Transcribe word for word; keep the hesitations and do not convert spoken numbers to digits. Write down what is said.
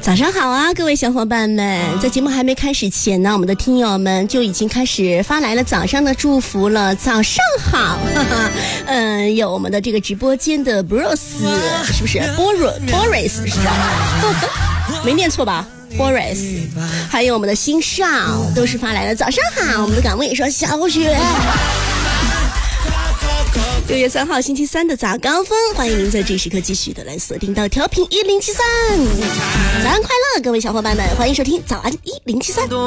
早上好啊，各位小伙伴们！在节目还没开始前呢，我们的听友们就已经开始发来了早上的祝福了。早上好，哈哈，嗯，有我们的这个直播间的 Bruce， 是不是 Boris Boris 是吧？没念错吧 ？Boris， 还有我们的新少都是发来了早上好。我们的岗位也说小雪。六月三号星期三的早高峰，欢迎您在这时刻继续的来锁定到调频一零七三，早安快乐，各位小伙伴们，欢迎收听早安一零七三。